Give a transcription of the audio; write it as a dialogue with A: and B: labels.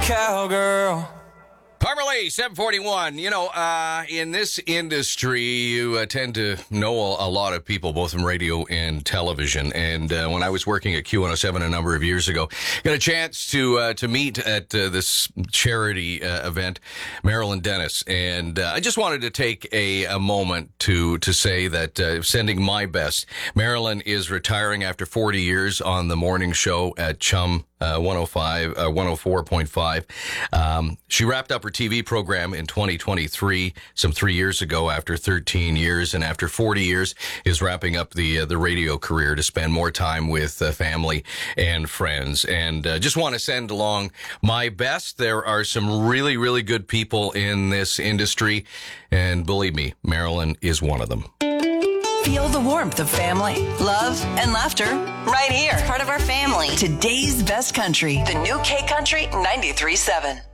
A: cowgirl.
B: Parmalee, 741. You know, in this industry, you tend to know a lot of people, both from radio and television. And when I was working at Q107 a number of years ago, got a chance to meet at this charity event, Marilyn Dennis. And I just wanted to take a moment to say that sending my best. Marilyn is retiring after 40 years on the morning show at Chum 104.5. She wrapped up her TV program in 2023, some 3 years ago, after 13 years, and after 40 years is wrapping up the radio career to spend more time with family and friends. And just want to send along my best. There are some really, really good people in this industry, and believe me, Marilyn is one of them.
C: Feel the warmth of family, love, and laughter right here.
D: It's part of our family.
C: Today's best country, the new K Country 93.7.